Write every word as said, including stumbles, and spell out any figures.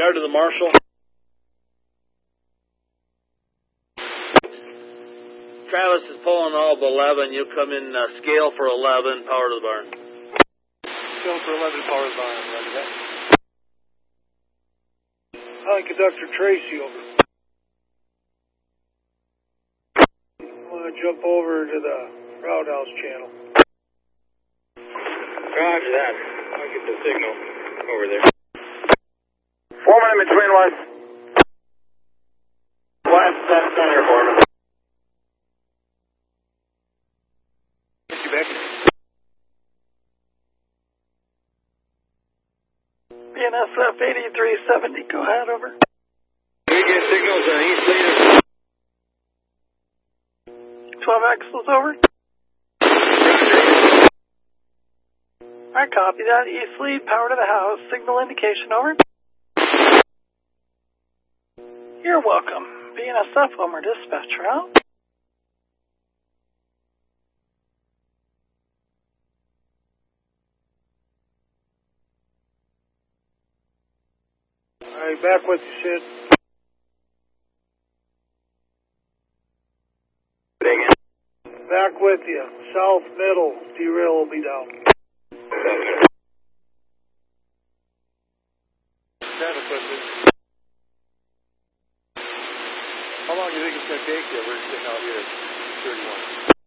Guard to the marshal. Travis is pulling all of eleven. You come in uh, scale for eleven, power to the barn. Scale for eleven, power to the barn. Roger that. Hi, Conductor Tracy over. I want to jump over to the roundhouse channel. Roger that. I'll get the signal over there. Foreman in between was. West, that's center, Foreman. Back. B N S F eighty-three seventy, go ahead, over. We get signals on East Leader. twelve axles, over. Alright, copy that. East lead, power to the house, signal indication, over. You're welcome. B N S F, Homer dispatcher, out. Alright, back with you, Sid. Back with you. South middle. Derail will be down. Travis, how long do you think it's going to take you? We're sitting out here at thirty-one.